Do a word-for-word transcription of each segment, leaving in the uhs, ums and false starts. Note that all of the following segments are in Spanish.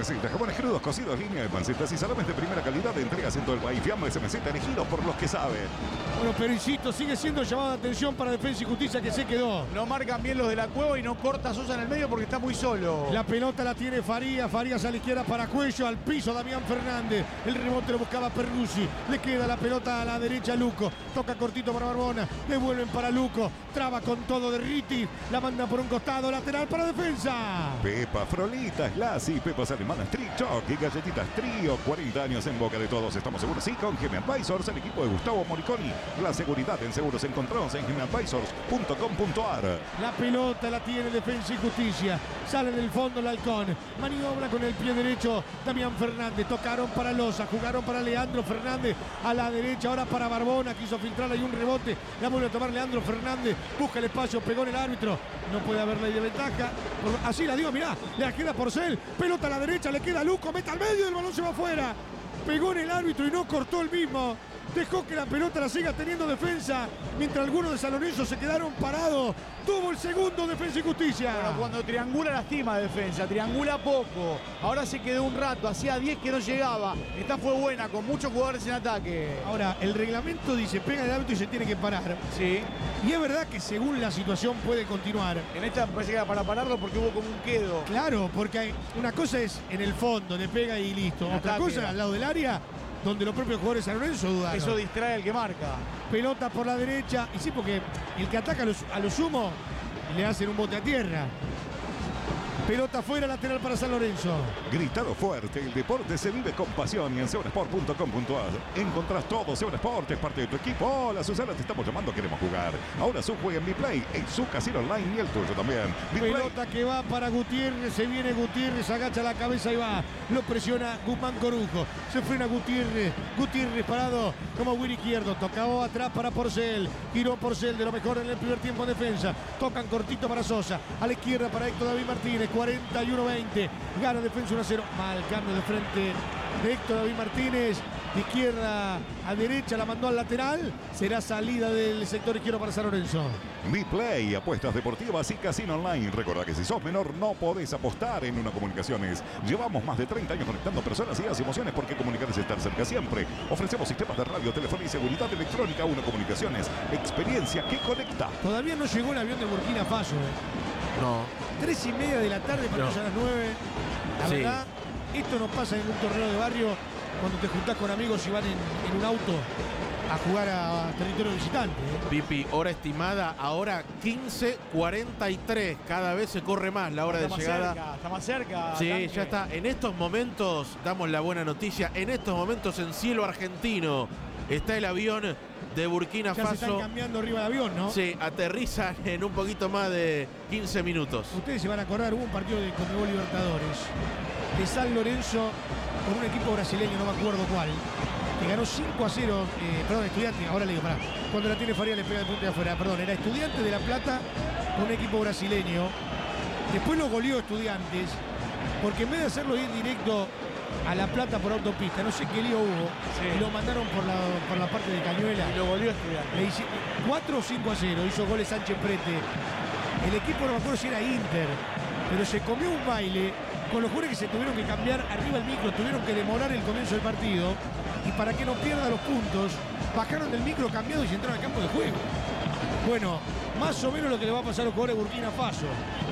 necesita jamones crudos, cocidos, línea de pancetas y salames de primera calidad de entregas en todo el país. Fiamma S M Z, elegidos por los que saben. Bueno, pero insisto, sigue siendo llamado de atención para Defensa y Justicia, que se quedó. No marcan bien los de la Cueva y no corta Sosa en el medio porque está muy solo. La pelota la tiene Farías, Farías a la izquierda para Cuello, al piso Damián Fernández. El rebote lo buscaba Perruzzi. Le queda la pelota a la derecha a Luco. Toca cortito para Barbona. Devuelven para Luco. Traba con todo de Riti. La manda por un costado, lateral para Defensa. Pepa, Frolitas, Lassi, pepas alemanas, Trichoc y galletitas Trío. cuarenta años en boca de todos. Estamos seguros, sí, con G M Advisors, el equipo de Gustavo Moriconi. La seguridad en seguros encontramos en g m advisors punto com punto a r. La pelota la tiene Defensa y Justicia. Sale del fondo el halcón. Maniobra con el pie derecho Damián Fernández. Tocaron para Loza. Jugaron para Leandro Fernández. A la derecha ahora para Barbona. Quiso filtrar ahí un rebote. La vuelve a tomar Leandro Fernández. Busca el espacio. Pegó en el árbitro. No puede haber ley de ventaja. Así la dio, mirá. Le queda Porcel. Pelota a la derecha. Le queda Luco. Mete al medio. El balón se va afuera. Pegó en el árbitro y no cortó el mismo. Dejó que la pelota la siga teniendo Defensa, mientras algunos de San Lorenzo se quedaron parados. Tuvo el segundo Defensa y Justicia. Bueno, cuando triangula lastima Defensa, triangula poco. Ahora se quedó un rato, hacía diez que no llegaba. Esta fue buena, con muchos jugadores en ataque. Ahora, el reglamento dice, pega el árbitro y se tiene que parar. Sí. Y es verdad que según la situación puede continuar. En esta me parece que era para pararlo porque hubo como un quedo. Claro, porque hay, una cosa es en el fondo, le pega y listo. En Otra ataque. cosa al lado del área, donde los propios jugadores de San Lorenzo dudaron. Eso distrae al que marca. Pelota por la derecha. Y sí, porque el que ataca a lo, a lo sumo le hacen un bote a tierra. Pelota afuera, lateral para San Lorenzo. Gritado fuerte, el deporte se vive con pasión y en seurasport punto com punto a r encontrás todo. Seurasport es parte de tu equipo. Hola Susana, te estamos llamando, queremos jugar. Ahora su juega en BePlay, en su casino online y el tuyo también. BePlay. Pelota que va para Gutiérrez, se viene Gutiérrez, agacha la cabeza y va. Lo presiona Guzmán Corujo. Se frena Gutiérrez. Gutiérrez parado como Willy Izquierdo. Tocaba atrás para Porcel. Giró Porcel de lo mejor en el primer tiempo en defensa. Tocan cortito para Sosa. A la izquierda para Héctor David Martínez. cuarenta y uno veinte. Gana Defensa uno a cero. Mal cambio de frente de Héctor David Martínez. De izquierda a derecha la mandó al lateral. Será salida del sector izquierdo para San Lorenzo. BePlay, apuestas deportivas y casino online. Recuerda que si sos menor no podés apostar en Una Comunicaciones. Llevamos más de treinta años conectando personas y las emociones porque comunicar es estar cerca siempre. Ofrecemos sistemas de radio, telefonía y seguridad electrónica. Una Comunicaciones, experiencia que conecta. Todavía no llegó el avión de Burkina Faso. ¿eh? No. Tres y media de la tarde para No. a las nueve. La Sí. verdad, esto no pasa en un torneo de barrio cuando te juntás con amigos y van en, en un auto a jugar a, a territorio visitante. ¿eh? Pipi, hora estimada, ahora quince cuarenta y tres. Cada vez se corre más la hora Está de más llegada. cerca, está más cerca. Sí, Tanque. ya está. En estos momentos, damos la buena noticia, en estos momentos en cielo argentino está el avión de Burkina Ya se están Faso. cambiando arriba del avión, ¿no? Sí, aterrizan en un poquito más de quince minutos. Ustedes se van a acordar, hubo un partido de Conmebol Libertadores de San Lorenzo con un equipo brasileño, no me acuerdo cuál, que ganó cinco a cero, eh, perdón, Estudiante, ahora le digo, pará, cuando la tiene Faría le pega de punta de afuera, perdón, era Estudiante de La Plata con un equipo brasileño, después lo goleó Estudiantes, porque en vez de hacerlo ir directo a La Plata por autopista, no sé qué lío hubo, Sí. y lo mandaron por la, por la parte de Cañuela. Y lo volvió a estudiar. Le hice cuatro o cinco a cero, hizo goles Sánchez Prete. El equipo no me acuerdo si era Inter, pero se comió un baile con los jugadores que se tuvieron que cambiar arriba el micro, tuvieron que demorar el comienzo del partido y para que no pierda los puntos, bajaron del micro cambiado y se entraron al campo de juego. Bueno, más o menos lo que le va a pasar a los jugadores de Burkina Faso,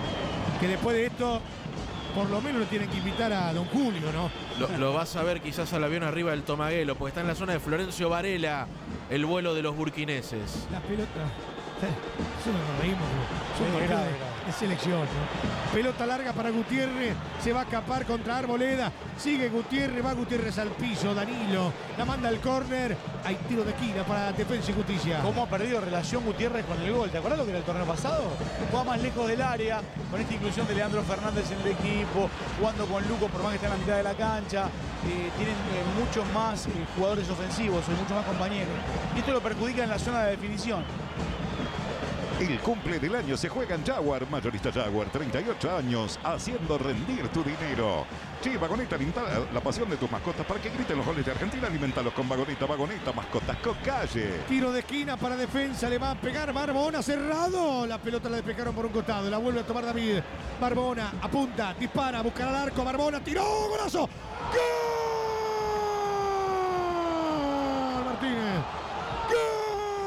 que después de esto, por lo menos lo tienen que invitar a Don Julio, ¿no? Lo, lo vas a ver quizás al avión arriba del Tomaguelo, porque está en la zona de Florencio Varela, el vuelo de los burkineses. La pelota. Eso nos reímos, ¿no? Son Sí, partidos grave, de, grave. de selección, ¿no? Pelota larga para Gutiérrez. Se va a escapar contra Arboleda. Sigue Gutiérrez, va Gutiérrez al piso. Danilo la manda al córner. Hay tiro de esquina para Defensa y Justicia. ¿Cómo ha perdido relación Gutiérrez con el gol? ¿Te acuerdas lo que era el torneo pasado? Jugaba más lejos del área, con esta inclusión de Leandro Fernández en el equipo, jugando con Luco por más que está en la mitad de la cancha. Eh, tienen eh, muchos más eh, jugadores ofensivos, y muchos más compañeros. Y esto lo perjudica en la zona de definición. El cumple del año se juega en Jaguar. Mayorista Jaguar, treinta y ocho años, haciendo rendir tu dinero. Sí, Vagoneta, alimenta la pasión de tus mascotas para que griten los goles de Argentina. Alimentalos con Vagoneta, Vagoneta, mascotas con calle. Tiro de esquina para defensa, le va a pegar Barbona, cerrado. La pelota la despejaron por un costado, la vuelve a tomar David. Barbona, apunta, dispara, buscará al arco. Barbona, tiró, golazo. ¡Gol! Martínez. ¡Gol!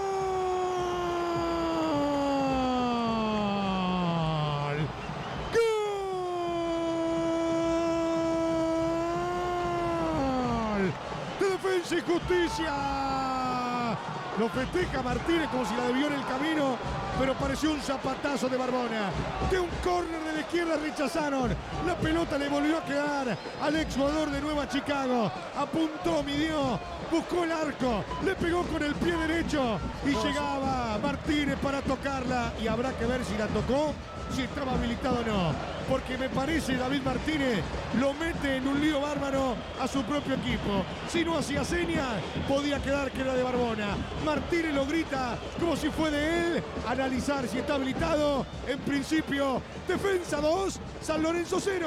Defensa y Justicia. Lo festeja Martínez como si la debió en el camino, pero pareció un zapatazo de Barbona. De un córner de la izquierda rechazaron. La pelota le volvió a quedar al exjugador de Nueva Chicago. Apuntó, midió, buscó el arco, le pegó con el pie derecho y llegaba Martínez para tocarla. Y habrá que ver si la tocó, si estaba habilitado o no. Porque me parece David Martínez lo mete en un lío bárbaro a su propio equipo. Si no hacía señas, podía quedar que era de Barbona. Martínez lo grita como si fue de él. Analizar si está habilitado. En principio, defensa dos, San Lorenzo cero.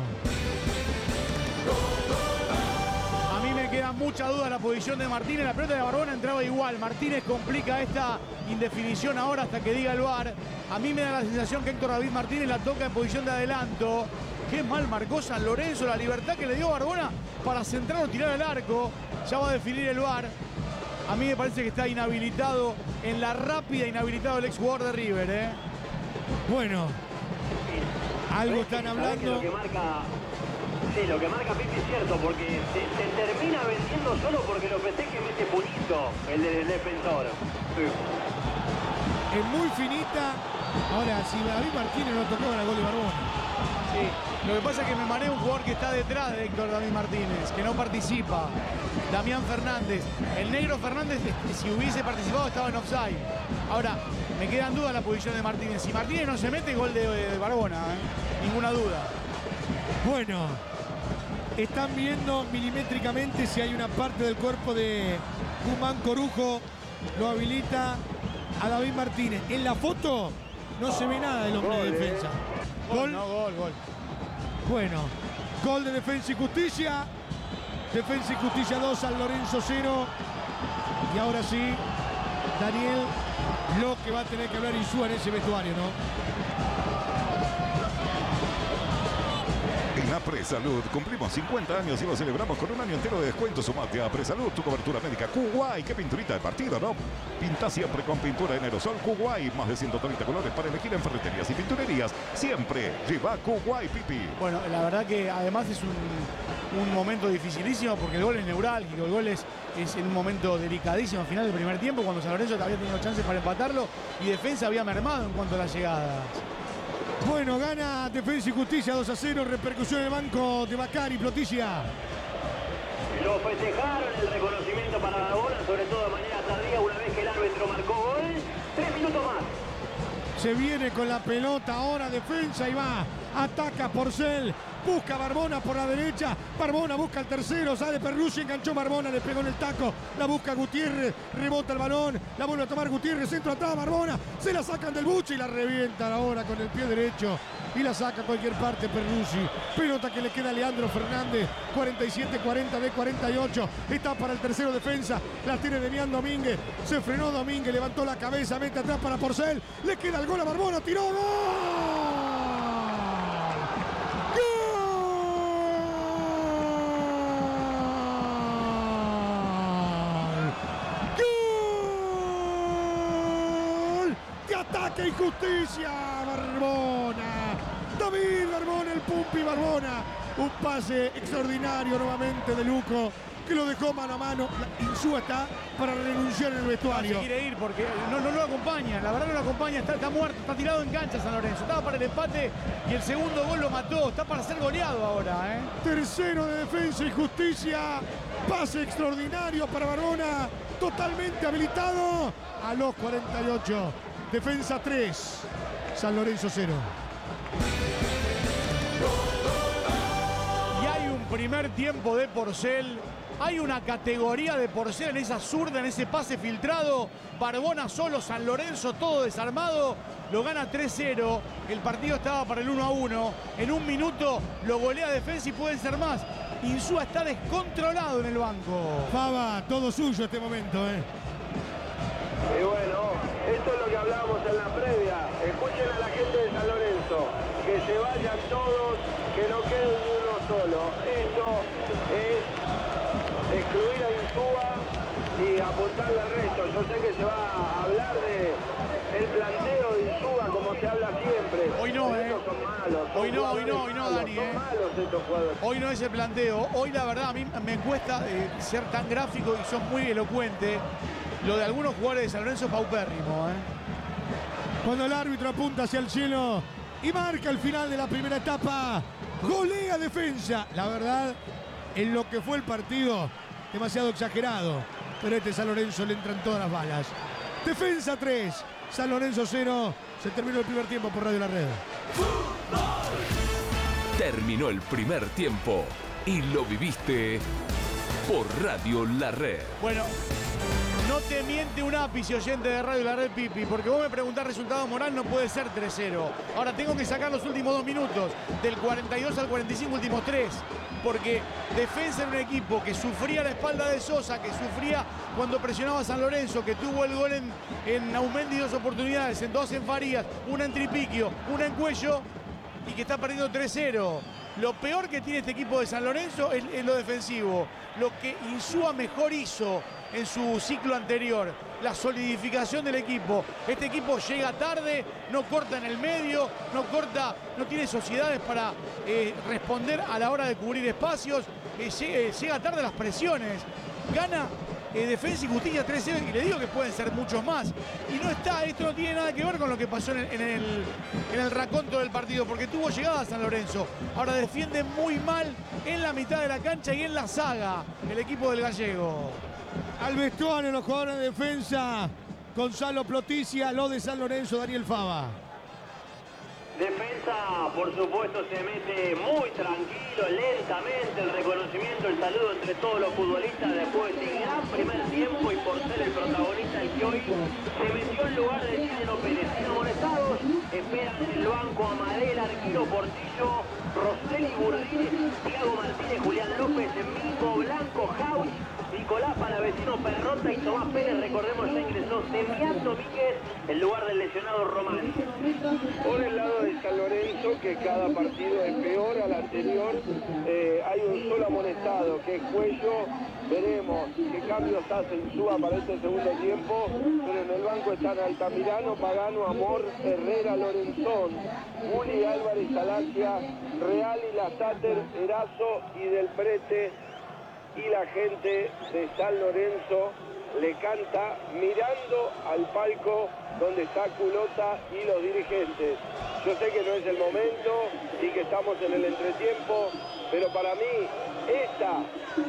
A mí me queda mucha duda en la posición de Martínez. La pelota de Barbona entraba igual. Martínez complica esta indefinición ahora hasta que diga el V A R. A mí me da la sensación que Héctor David Martínez la toca en posición de adelanto. Qué mal marcó San Lorenzo, la libertad que le dio Barbona para centrar o tirar el arco. Ya va a definir el V A R. A mí me parece que está inhabilitado, en la rápida inhabilitado el ex jugador de River. ¿eh? Bueno, algo están hablando. Lo que marca, sí, lo que marca Pipi es cierto, porque se, se termina vendiendo solo porque lo festeja y mete pulito el del defensor. Sí. Es muy finita. Ahora, si David Martínez no tocó el gol de Barbona. Sí, lo que pasa es que me marea un jugador que está detrás de Héctor David Martínez, que no participa. Damián Fernández. El negro Fernández, si hubiese participado, estaba en offside. Ahora, me queda en duda la posición de Martínez. Si Martínez no se mete, gol de, de Barbona, ¿eh? Ninguna duda. Bueno, están viendo milimétricamente si hay una parte del cuerpo de Guzmán Corujo. Lo habilita a David Martínez. En la foto no se ve nada del hombre de defensa. Gol, no, gol, gol. Bueno, gol de Defensa y Justicia. Defensa y Justicia dos, San Lorenzo cero. Y ahora sí, Daniel, lo que va a tener que hablar Insúa en ese vestuario, ¿no? En Apresalud cumplimos cincuenta años y lo celebramos con un año entero de descuento. Sumate a Apresalud, tu cobertura médica. Kuwait, qué pinturita de partido, ¿no? Pinta siempre con pintura en aerosol Kuwait. Más de ciento treinta colores para elegir en ferreterías y pinturerías. Siempre lleva Kuwait, Pipi. Bueno, la verdad que además es un, un momento dificilísimo porque el gol es neurálgico. El gol es, es en un momento delicadísimo al final del primer tiempo, cuando San Lorenzo había tenido chances para empatarlo y Defensa había mermado en cuanto a las llegadas. Bueno, gana Defensa y Justicia dos a cero. Repercusión en el banco de Bacari, Plotilla. Lo festejaron, el reconocimiento para Barbona, sobre todo de manera tardía, una vez que el árbitro marcó gol. Tres minutos más. Se viene con la pelota ahora Defensa y va. Ataca Porcel. Busca Barbona por la derecha. Barbona busca el tercero. Sale Perlucci. Enganchó Barbona. Le pegó en el taco. La busca Gutiérrez. Rebota el balón. La vuelve a tomar Gutiérrez. Centro atrás. Barbona. Se la sacan del buche y la revientan ahora con el pie derecho. Y la saca a cualquier parte Perlucci. Pelota que le queda a Leandro Fernández. cuarenta y siete cuarenta de cuarenta y ocho. Está para el tercero Defensa. La tiene Demián Domínguez. Se frenó Domínguez. Levantó la cabeza. Mete atrás para Porcel. Le queda el gol a Barbona. Tiró. ¡Gol! ¡Ataque y Justicia! Barbona. David Barbona, el Pumpi Barbona. Un pase extraordinario nuevamente de Luco, que lo dejó mano a mano. Insúa está para renunciar en el vestuario. No se quiere ir porque no, no lo acompaña. La verdad no lo acompaña. Está, está muerto, está tirado en cancha San Lorenzo. Estaba para el empate y el segundo gol lo mató. Está para ser goleado ahora, ¿eh? Tercero de Defensa y Justicia. Pase extraordinario para Barbona. Totalmente habilitado a los cuarenta y ocho. Defensa tres, San Lorenzo cero. Y hay un primer tiempo de Porcel. Hay una categoría de Porcel en esa zurda, en ese pase filtrado. Barbona solo, San Lorenzo todo desarmado. Lo gana tres cero. El partido estaba para el uno a uno. En un minuto lo golea Defensa y pueden ser más. Insúa está descontrolado en el banco. Fava, todo suyo este momento, ¿eh? Y bueno, esto es lo que hablábamos en la previa. Escuchen a la gente de San Lorenzo. Que se vayan todos, que no quede ni uno solo. Esto es excluir a Insúa y apuntarle al resto. Yo sé que se va a hablar de el planteo de Insúa como se habla siempre. Hoy no, Pero eh. estos son malos, son Hoy no, hoy no, hoy no, malos, Dani, son eh. malos estos jugadores. Hoy no es el planteo. Hoy la verdad a mí me cuesta eh, ser tan gráfico y son muy elocuente. Lo de algunos jugadores de San Lorenzo paupérrimo, ¿eh? Cuando el árbitro apunta hacia el cielo y marca el final de la primera etapa, golea Defensa. La verdad, en lo que fue el partido, demasiado exagerado, pero este San Lorenzo le entran todas las balas. Defensa tres, San Lorenzo cero. Se terminó el primer tiempo por Radio La Red. Terminó el primer tiempo y lo viviste por Radio La Red. Bueno, no te miente un ápice, oyente de Radio La Red, Pipi, porque vos me preguntás resultado moral, no puede ser tres cero. Ahora tengo que sacar los últimos dos minutos, del cuarenta y dos al cuarenta y cinco, últimos tres, porque Defensa era un equipo que sufría la espalda de Sosa, que sufría cuando presionaba a San Lorenzo, que tuvo el gol en, en Aumendi dos oportunidades, en dos en Farías, una en Tripiquio, una en Cuello, y que está perdiendo tres cero. Lo peor que tiene este equipo de San Lorenzo es, es lo defensivo. Lo que Insúa mejor hizo en su ciclo anterior, la solidificación del equipo. Este equipo llega tarde, no corta en el medio, no corta, no tiene sociedades para eh, responder a la hora de cubrir espacios, eh, llega, llega tarde a las presiones, gana eh, Defensa y Justicia tres cero, y le digo que pueden ser muchos más. Y no está, esto no tiene nada que ver con lo que pasó en el, en el, en el raconto del partido, porque tuvo llegada a San Lorenzo. Ahora defiende muy mal en la mitad de la cancha y en la saga el equipo del gallego. Al vestuario los jugadores de Defensa, Gonzalo Ploticia, lo de San Lorenzo, Daniel Fava. Defensa, por supuesto, se mete muy tranquilo, lentamente, el reconocimiento, el saludo entre todos los futbolistas después de este gran primer tiempo y por ser el protagonista el que hoy se metió en lugar de Chileno Pérez. Sin amonestados, esperan en el banco a Madel, Arquero, Portillo, Rosselli, Burdini, Thiago Martínez, Julián López, Mingo, Blanco, Jauch, Nicolás Palavecino, Perrota y Tomás Pérez. Recordemos, ya ingresó Demián Domínguez en lugar del lesionado Román. Por el lado de San Lorenzo, que cada partido es peor al anterior, eh, hay un solo amonestado, que es Cuello. Veremos qué cambios hace Insúa para este segundo tiempo, pero en el banco están Altamirano, Pagano, Amor, Herrera, Lorenzón, Juli, Álvarez, Salacia, Real y Lasater, Erazo y Del Prete. Y la gente de San Lorenzo le canta mirando al palco donde está Culota y los dirigentes. Yo sé que no es el momento y que estamos en el entretiempo, pero para mí esta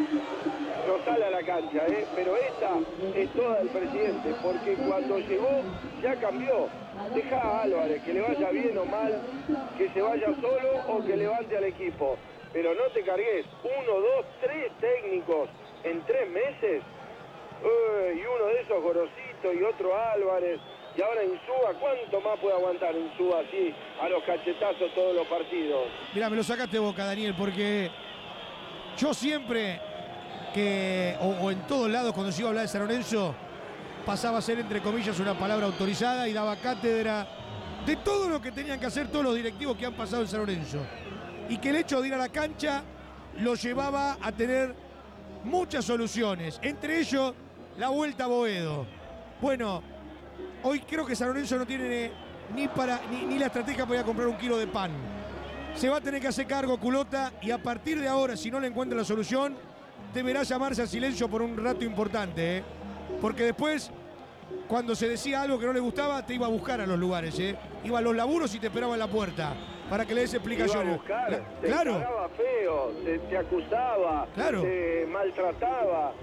no sale a la cancha, ¿eh? Pero esta es toda del presidente, porque cuando llegó ya cambió. Deja a Álvarez, que le vaya bien o mal, que se vaya solo o que levante al equipo. Pero no te cargues uno, dos, tres técnicos en tres meses. Uh, y uno de esos Gorosito y otro Álvarez. Y ahora Insúa, ¿cuánto más puede aguantar Insúa así a los cachetazos todos los partidos? Mirá, me lo sacaste boca, Daniel, porque yo siempre que, o, o en todos lados cuando se iba a hablar de San Lorenzo, pasaba a ser, entre comillas, una palabra autorizada y daba cátedra de todo lo que tenían que hacer todos los directivos que han pasado en San Lorenzo. Y que el hecho de ir a la cancha lo llevaba a tener muchas soluciones, entre ellos la vuelta a Boedo. Bueno, hoy creo que San Lorenzo no tiene ni, para, ni, ni la estrategia para ir a comprar un kilo de pan. Se va a tener que hacer cargo Culota y a partir de ahora, si no le encuentra la solución, deberá llamarse al silencio por un rato importante, ¿eh? Porque después, cuando se decía algo que no le gustaba, te iba a buscar a los lugares, ¿eh? Iba a los laburos y te esperaba en la puerta para que le des explicaciones. Iba a buscar, La, te claro. pagaba feo, te, te acusaba, Claro. te maltrataba.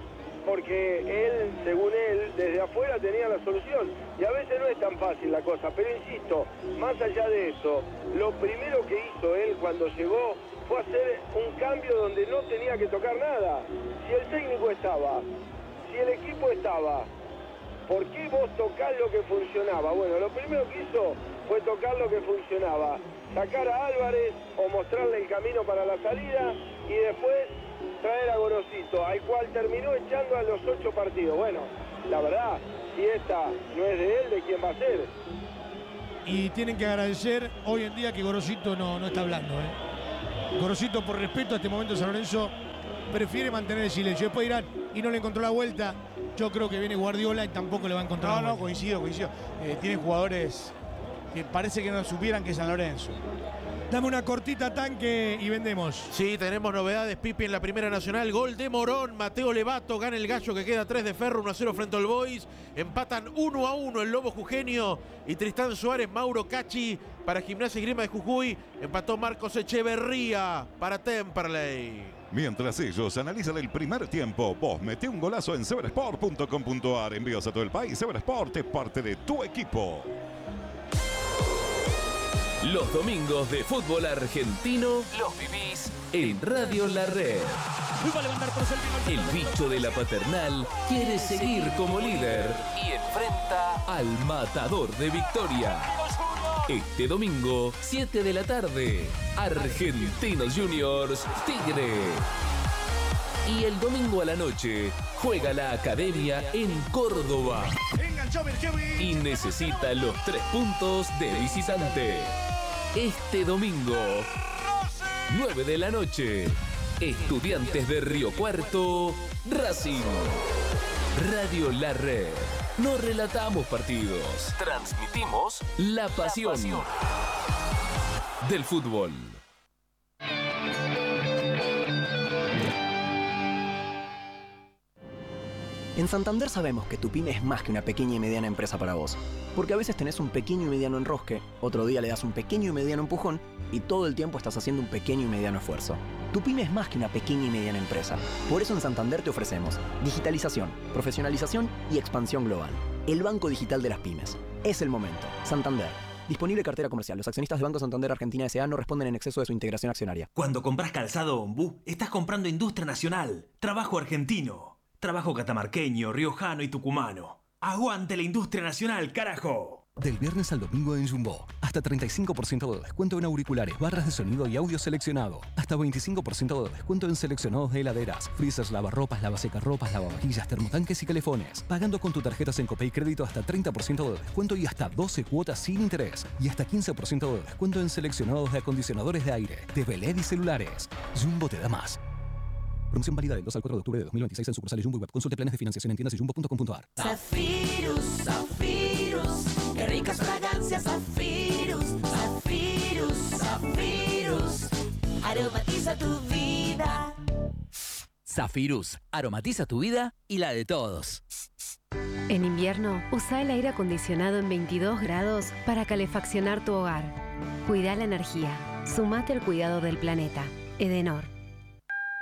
porque él, según él, desde afuera tenía la solución. Y a veces no es tan fácil la cosa, pero insisto, más allá de eso, lo primero que hizo él cuando llegó fue hacer un cambio donde no tenía que tocar nada. Si el técnico estaba, si el equipo estaba, ¿por qué vos tocás lo que funcionaba? Bueno, lo primero que hizo fue tocar lo que funcionaba, sacar a Álvarez o mostrarle el camino para la salida y después traer a Gorosito, al cual terminó echando a los ocho partidos. Bueno, la verdad, si esta no es de él, ¿de quién va a ser? Y tienen que agradecer hoy en día que Gorosito no, no está hablando, ¿eh? Gorosito, por respeto a este momento de San Lorenzo, prefiere mantener el silencio. Después dirán, y no le encontró la vuelta. Yo creo que viene Guardiola y tampoco le va a encontrar No, la no, vuelta. coincido, coincido. Eh, tiene jugadores que parece que no supieran que es San Lorenzo. Dame una cortita, Tanque, y vendemos. Sí, tenemos novedades, Pipi, en la Primera Nacional. Gol de Morón, Mateo Levato, gana el Gallo que queda tres de Ferro, uno a cero frente al Boys. Empatan uno a uno el Lobo Jujeño y Tristán Suárez, Mauro Cachi para Gimnasia y Grima de Jujuy. Empató Marcos Echeverría para Temperley. Mientras ellos analizan el primer tiempo, vos meté un golazo en seversport punto com punto ar. Envíos a todo el país. Seversport es parte de tu equipo. Los domingos de fútbol argentino los vivís en Radio La Red. El bicho de la paternal quiere seguir como líder y enfrenta al matador de Victoria. Este domingo, siete de la tarde, Argentinos Juniors Tigre. Y el domingo a la noche, juega la Academia en Córdoba. Y necesita los tres puntos de visitante. Este domingo, nueve de la noche, Estudiantes de Río Cuarto, Racing. Radio La Red. No relatamos partidos, transmitimos la pasión, la pasión del fútbol. En Santander sabemos que tu pyme es más que una pequeña y mediana empresa para vos. Porque a veces tenés un pequeño y mediano enrosque, otro día le das un pequeño y mediano empujón y todo el tiempo estás haciendo un pequeño y mediano esfuerzo. Tu pyme es más que una pequeña y mediana empresa. Por eso en Santander te ofrecemos digitalización, profesionalización y expansión global. El banco digital de las pymes. Es el momento. Santander. Disponible cartera comercial. Los accionistas de Banco Santander Argentina S A no responden en exceso de su integración accionaria. Cuando compras calzado Ombú, estás comprando industria nacional, trabajo argentino, trabajo catamarqueño, riojano y tucumano. ¡Aguante la industria nacional, carajo! Del viernes al domingo en Jumbo. Hasta treinta y cinco por ciento de descuento en auriculares, barras de sonido y audio seleccionado. Hasta veinticinco por ciento de descuento en seleccionados de heladeras, freezers, lavarropas, lavasecarropas, lavavajillas, termotanques y calefones. Pagando con tu tarjeta Sencopay Crédito hasta treinta por ciento de descuento y hasta doce cuotas sin interés. Y hasta quince por ciento de descuento en seleccionados de acondicionadores de aire, de Belé y celulares. Jumbo te da más. Promoción válida del dos al cuatro de octubre de dos mil veintiséis en sucursales Jumbo y Web. Consulte planes de financiación en tiendas y jumbo punto com punto ar. Zafirus, Zafirus, qué ricas fragancias, Zafirus, Zafirus, Zafirus, aromatiza tu vida. Zafirus, aromatiza tu vida y la de todos. En invierno, usa el aire acondicionado en veintidós grados para calefaccionar tu hogar. Cuida la energía. Sumate al cuidado del planeta. Edenor.